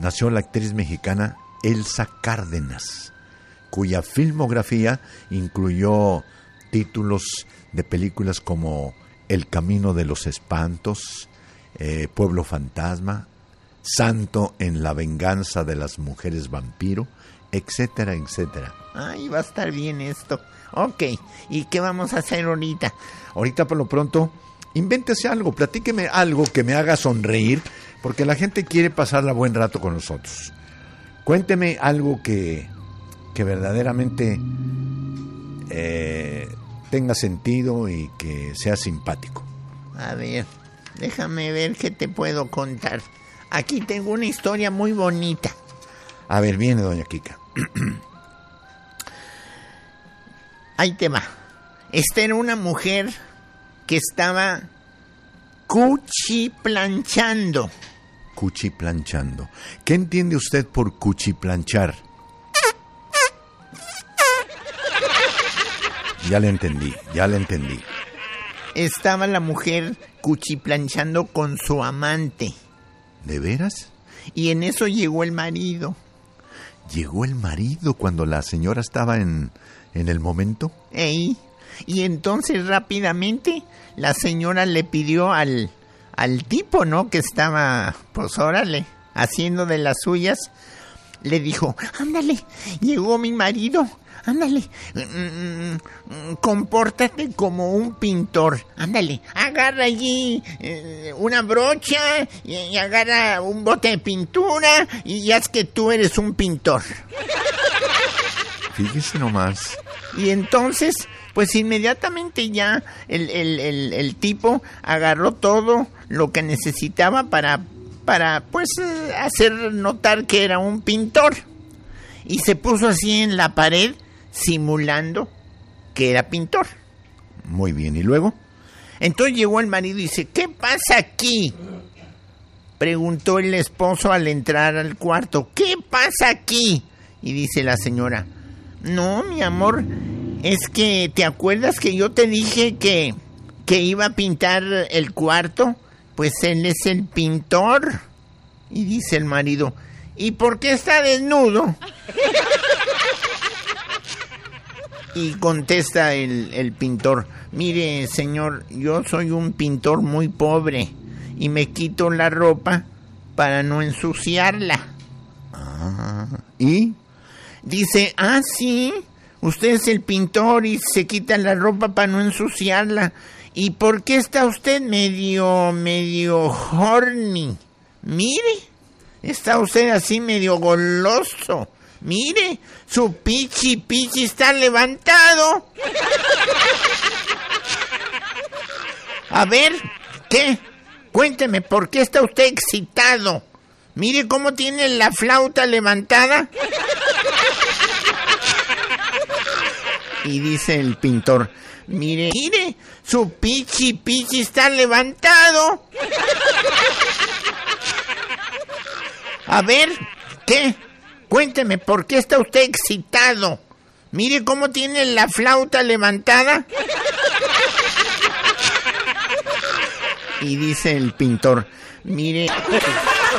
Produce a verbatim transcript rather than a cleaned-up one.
nació la actriz mexicana Elsa Cárdenas, cuya filmografía incluyó títulos de películas como El Camino de los Espantos, eh, Pueblo Fantasma, Santo en la Venganza de las Mujeres Vampiro, etcétera, etcétera. Ay, va a estar bien esto. Ok, ¿y qué vamos a hacer ahorita? Ahorita por lo pronto, invéntese algo, platíqueme algo que me haga sonreír, porque la gente quiere pasarla buen rato con nosotros. Cuénteme algo que, que verdaderamente eh, tenga sentido y que sea simpático. A ver, déjame ver qué te puedo contar. Aquí tengo una historia muy bonita. A ver, viene doña Kika. Ahí te va. Esta era una mujer que estaba cuchiplanchando. Cuchiplanchando. ¿Qué entiende usted por cuchiplanchar? Ya le entendí, ya le entendí. Estaba la mujer cuchiplanchando con su amante. ¿De veras? Y en eso llegó el marido. ¿Llegó el marido cuando la señora estaba en, en el momento? Ey, y entonces rápidamente la señora le pidió al, al tipo, ¿no? Que estaba, pues órale, haciendo de las suyas. Le dijo, ándale, llegó mi marido, ándale, mm, mm, compórtate como un pintor, ándale, agarra allí eh, una brocha y, y agarra un bote de pintura y haz que tú eres un pintor. Fíjese nomás. Y entonces, pues inmediatamente ya el, el, el, el tipo agarró todo lo que necesitaba para, para pues hacer notar que era un pintor. Y se puso así en la pared simulando que era pintor. Muy bien, ¿y luego? Entonces llegó el marido y dice, ¿qué pasa aquí? Preguntó el esposo al entrar al cuarto, ¿qué pasa aquí? Y dice la señora, no, mi amor, es que ¿te acuerdas que yo te dije que, que iba a pintar el cuarto? Pues él es el pintor. Y dice el marido, ¿y por qué está desnudo? Y contesta el, el pintor, mire, señor, yo soy un pintor muy pobre y me quito la ropa para no ensuciarla. Ah, ¿y? Dice, ah, sí, usted es el pintor y se quita la ropa para no ensuciarla. ¿Y por qué está usted medio, medio horny? Mire, está usted así medio goloso. Mire, su pichi pichi está levantado. A ver, ¿qué? Cuénteme, ¿por qué está usted excitado? Mire cómo tiene la flauta levantada. Y dice el pintor, mire, mire, su pichi pichi está levantado. A ver, ¿qué? Cuénteme, ¿por qué está usted excitado? Mire cómo tiene la flauta levantada. Y dice el pintor, mire...